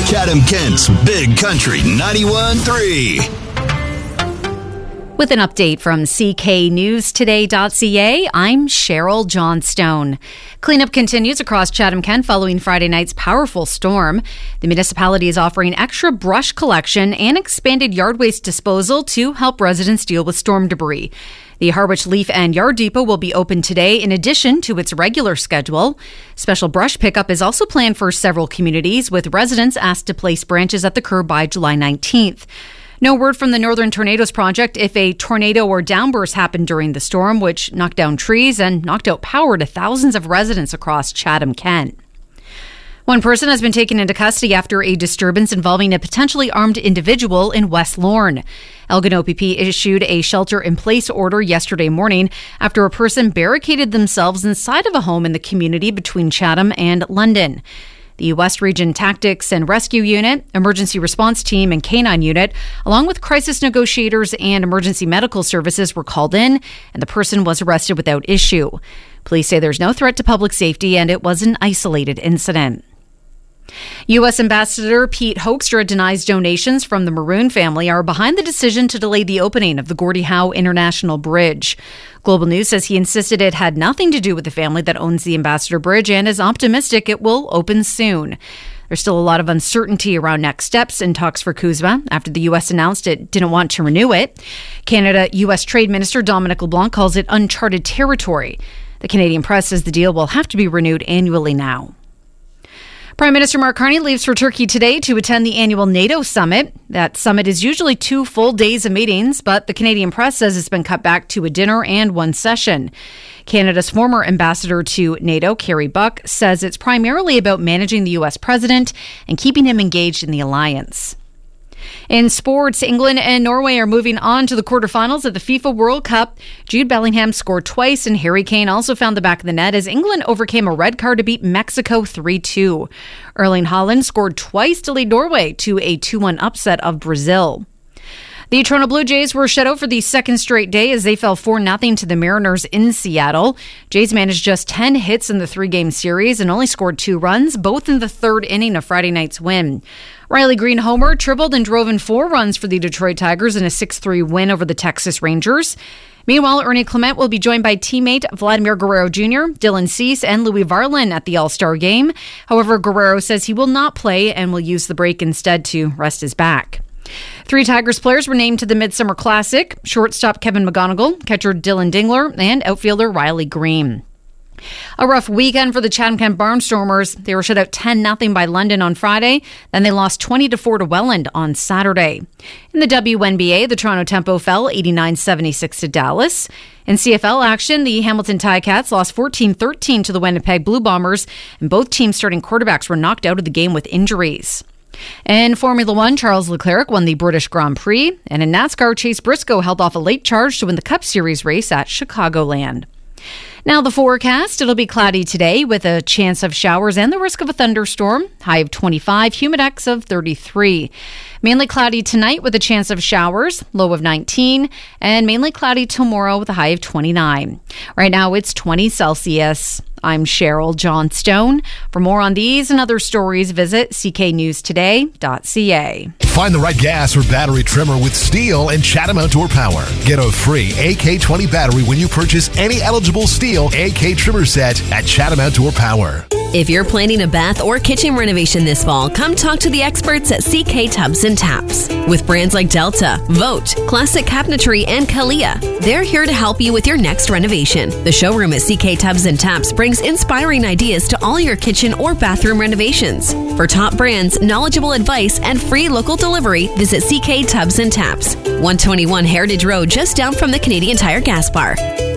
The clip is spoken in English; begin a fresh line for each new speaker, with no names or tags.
Chatham-Kent's Big Country 91.3.
With an update from cknewstoday.ca, I'm Cheryl Johnstone. Cleanup continues across Chatham-Kent following Friday night's powerful storm. The municipality is offering extra brush collection and expanded yard waste disposal to help residents deal with storm debris. The Harwich Leaf and Yard Depot will be open today in addition to its regular schedule. Special brush pickup is also planned for several communities, with residents asked to place branches at the curb by July 19th. No word from the Northern Tornadoes Project if a tornado or downburst happened during the storm, which knocked down trees and knocked out power to thousands of residents across Chatham-Kent. One person has been taken into custody after a disturbance involving a potentially armed individual in West Lorne. Elgin OPP issued a shelter-in-place order yesterday morning after a person barricaded themselves inside of a home in the community between Chatham and London. The West Region Tactics and Rescue Unit, Emergency Response Team, and Canine Unit, along with crisis negotiators and emergency medical services, were called in, and the person was arrested without issue. Police say there's no threat to public safety, and it was an isolated incident. U.S. Ambassador Pete Hoekstra denies donations from the Maroon family are behind the decision to delay the opening of the Gordie Howe International Bridge. Global News says he insisted it had nothing to do with the family that owns the Ambassador Bridge and is optimistic it will open soon. There's still a lot of uncertainty around next steps in talks for CUSMA after the U.S. announced it didn't want to renew it. Canada-U.S. Trade Minister Dominic LeBlanc calls it uncharted territory. The Canadian press says the deal will have to be renewed annually now. Prime Minister Mark Carney leaves for Turkey today to attend the annual NATO summit. That summit is usually 2 full days of meetings, but the Canadian press says it's been cut back to a dinner and one session. Canada's former ambassador to NATO, Carrie Buck, says it's primarily about managing the U.S. president and keeping him engaged in the alliance. In sports, England and Norway are moving on to the quarterfinals of the FIFA World Cup. Jude Bellingham scored twice, and Harry Kane also found the back of the net as England overcame a red card to beat Mexico 3-2. Erling Haaland scored twice to lead Norway to a 2-1 upset of Brazil. The Toronto Blue Jays were shut out for the second straight day as they fell 4-0 to the Mariners in Seattle. Jays managed just 10 hits in the 3-game series and only scored 2 runs, both in the third inning of Friday night's win. Riley Green homer, tripled, and drove in 4 runs for the Detroit Tigers in a 6-3 win over the Texas Rangers. Meanwhile, Ernie Clement will be joined by teammate Vladimir Guerrero Jr., Dylan Cease, and Louis Varlin at the All-Star game. However, Guerrero says he will not play and will use the break instead to rest his back. 3 Tigers players were named to the Midsummer Classic: shortstop Kevin McGonigal, catcher Dylan Dingler, and outfielder Riley Green. A rough weekend for the Chatham-Kent Barnstormers. They were shut out 10-0 by London on Friday. Then they lost 20-4 to Welland on Saturday. In the WNBA, the Toronto Tempo fell 89-76 to Dallas. In CFL action, the Hamilton Ticats lost 14-13 to the Winnipeg Blue Bombers, and both teams' starting quarterbacks were knocked out of the game with injuries. In Formula One, Charles Leclerc won the British Grand Prix, and in NASCAR, Chase Briscoe held off a late charge to win the Cup Series race at Chicagoland. Now the forecast. It'll be cloudy today with a chance of showers and the risk of a thunderstorm. High of 25, humidex of 33. Mainly cloudy tonight with a chance of showers, low of 19, and mainly cloudy tomorrow with a high of 29. Right now it's 20 Celsius. I'm Cheryl Johnstone. For more on these and other stories, visit cknewstoday.ca.
Find the right gas or battery trimmer with Steel and Chatham Outdoor Power. Get a free AK20 battery when you purchase any eligible Steel AK trimmer set at Chatham Outdoor Power.
If you're planning a bath or kitchen renovation this fall, come talk to the experts at CK Tubs and Taps. With brands like Delta, Vote, Classic Cabinetry, and Kalia, they're here to help you with your next renovation. The showroom at CK Tubs and Taps brings inspiring ideas to all your kitchen or bathroom renovations. For top brands, knowledgeable advice, and free local delivery, visit CK Tubs and Taps, 121 Heritage Road, just down from the Canadian Tire gas bar.